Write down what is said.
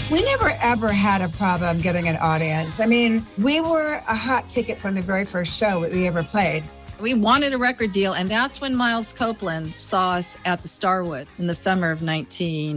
We never ever had a problem getting an audience. I mean, we were a hot ticket from the very first show that we ever played. We wanted a record deal, and that's when Miles Copeland saw us at the Starwood in the summer of 19.